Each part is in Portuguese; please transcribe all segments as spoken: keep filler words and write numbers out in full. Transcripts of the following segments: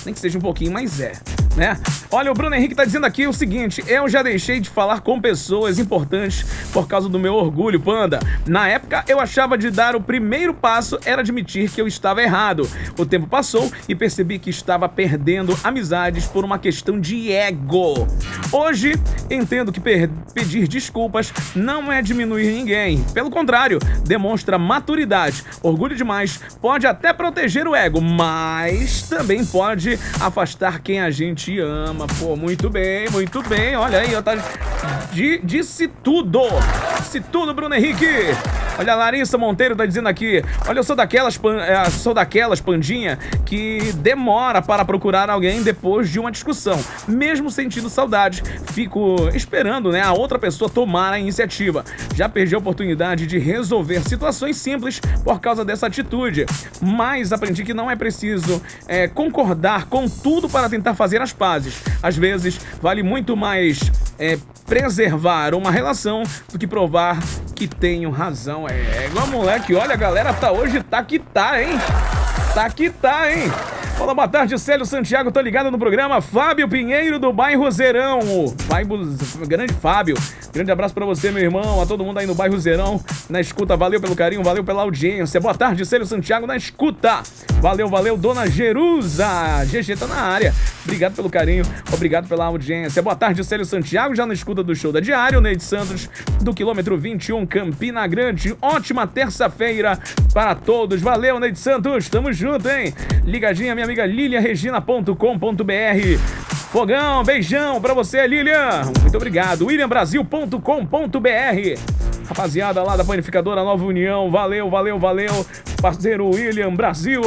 Nem que seja um pouquinho, mas é, né? Olha, o Bruno Henrique tá dizendo aqui o seguinte: eu já deixei de falar com pessoas importantes por causa do meu orgulho, Panda. Na época, eu achava de dar o primeiro passo era admitir que eu estava errado. O tempo passou e percebi que estava perdendo amizades por uma questão de ego. Hoje, entendo que pedir desculpas não é diminuir ninguém. Pelo contrário, demonstra maturidade. Orgulho demais pode até proteger o ego, mas também pode afastar quem a gente ama. Pô, muito bem, muito bem. Olha aí, ó, tá... D disse tudo. Disse tudo, Bruno Henrique. Olha, a Larissa Monteiro tá dizendo aqui: olha, eu sou daquelas, pan... sou daquelas, Pandinha, que demora para procurar alguém depois de uma discussão. Mesmo sentindo saudade, fico esperando, né, a outra pessoa tomar a iniciativa. Já perdi a oportunidade de resolver situações simples por causa dessa atitude. Mas aprendi que não é preciso é, concordar com tudo para tentar fazer as pazes. Às vezes, vale muito mais é, preservar uma relação do que provar que tenho razão. É igual moleque, olha, a galera tá hoje, tá que tá, hein? Tá que tá, hein? Olá, boa tarde, Célio Santiago, tô ligado no programa. Fábio Pinheiro, do bairro Zerão. Fábio, grande Fábio, grande abraço pra você, meu irmão, a todo mundo aí no bairro Zerão, na escuta, valeu pelo carinho, valeu pela audiência. Boa tarde, Célio Santiago, na escuta. Valeu, valeu, Dona Jerusa, G G tá na área. Obrigado pelo carinho, obrigado pela audiência. Boa tarde, Célio Santiago, já na escuta do show da Diário. Neide Santos, do quilômetro vinte e um, Campina Grande. Ótima terça-feira para todos. Valeu, Neide Santos, tamo junto, hein? Ligadinha, minha amiga Lilia Regina ponto com ponto br. Fogão, beijão pra você, Lilian. Muito obrigado. William Brasil ponto com ponto br. Rapaziada lá da Panificadora Nova União, valeu, valeu, valeu. Parceiro William Brasil.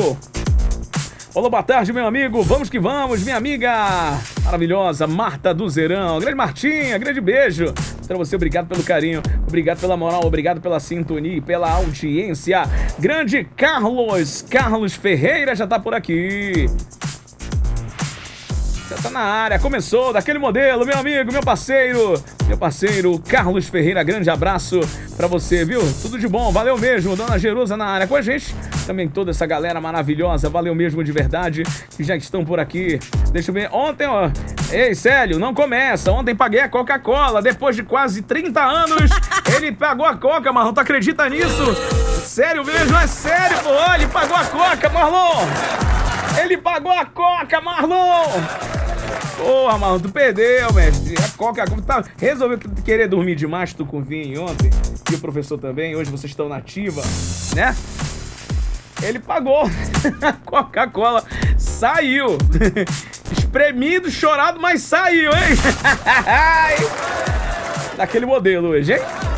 Olá, boa tarde, meu amigo. Vamos que vamos, minha amiga maravilhosa Marta do Zerão. Grande Martinha, grande beijo pra você. Obrigado pelo carinho, obrigado pela moral, obrigado pela sintonia e pela audiência. Grande Carlos, Carlos Ferreira já tá por aqui. Já tá na área, começou daquele modelo, meu amigo, meu parceiro, meu parceiro Carlos Ferreira, grande abraço pra você, viu? Tudo de bom, valeu mesmo, Dona Jerusa na área com a gente, também toda essa galera maravilhosa, valeu mesmo de verdade, que já estão por aqui. Deixa eu ver, ontem, ó, ei, Célio, não começa, ontem paguei a Coca-Cola, depois de quase trinta anos, ele pagou a Coca, Marlon, tu acredita nisso? Sério mesmo, é sério, pô, ele pagou a Coca, Marlon! Ele pagou a Coca, Marlon! Porra, Marlon, tu perdeu, mestre. A Coca, tá, resolveu querer dormir demais, tu com vinho ontem. E o professor também, hoje vocês estão na ativa, né? Ele pagou. A Coca-Cola saiu. Espremido, chorado, mas saiu, hein? Daquele modelo hoje, hein?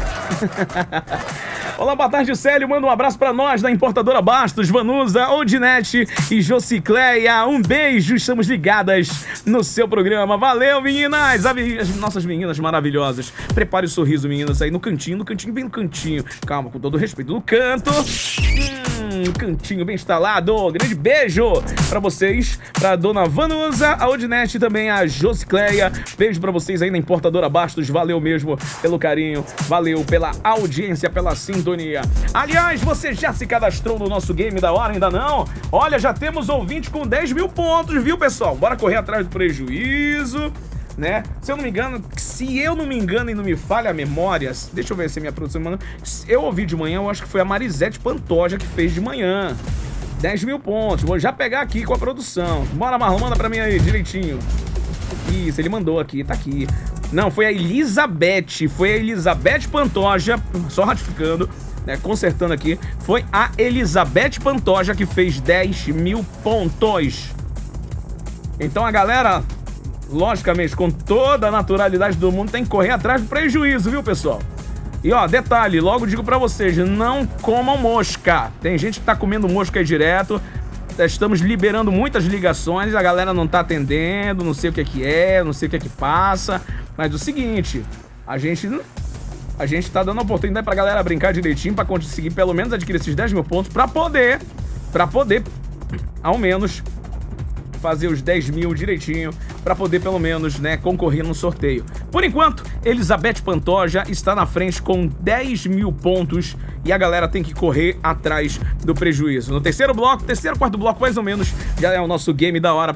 Olá, boa tarde, Célio. Manda um abraço pra nós da Importadora Bastos, Vanusa, Odinete e Jocicleia. Um beijo, estamos ligadas no seu programa. Valeu, meninas! As nossas meninas maravilhosas. Prepare o sorriso, meninas, aí no cantinho, no cantinho, bem no cantinho. Calma, com todo o respeito, no canto. Hum, cantinho bem instalado. Grande beijo pra vocês, pra dona Vanusa, a Odinete e também a Jocicleia. Beijo pra vocês aí na Importadora Bastos. Valeu mesmo pelo carinho, valeu pela audiência, pela sintonia. Aliás, você já se cadastrou no nosso game da hora? Ainda não? Olha, já temos ouvinte com dez mil pontos, viu, pessoal? Bora correr atrás do prejuízo, né? Se eu não me engano, se eu não me engano e não me falha a memória, deixa eu ver se a minha produção... Eu ouvi de manhã, eu acho que foi a Marisete Pantoja que fez de manhã. dez mil pontos. Vou já pegar aqui com a produção. Bora, Marlon, manda pra mim aí, direitinho. Isso, ele mandou aqui, tá aqui. Não, foi a Elizabeth, foi a Elizabeth Pantoja, só ratificando, né, consertando aqui, foi a Elizabeth Pantoja que fez dez mil pontos. Então a galera, logicamente, com toda a naturalidade do mundo, tem que correr atrás do prejuízo, viu, pessoal? E ó, detalhe, logo digo pra vocês, não comam mosca. Tem gente que tá comendo mosca aí direto. Estamos liberando muitas ligações, a galera não tá atendendo, não sei o que é que é, não sei o que é que passa. Mas o seguinte, a gente, a gente tá dando a oportunidade pra galera brincar direitinho, pra conseguir pelo menos adquirir esses dez mil pontos, pra poder, pra poder, ao menos, fazer os dez mil direitinho, pra poder pelo menos, né, concorrer no sorteio. Por enquanto, Elizabeth Pantoja está na frente com dez mil pontos e a galera tem que correr atrás do prejuízo. No terceiro bloco, terceiro, quarto bloco mais ou menos, já é o nosso game da hora.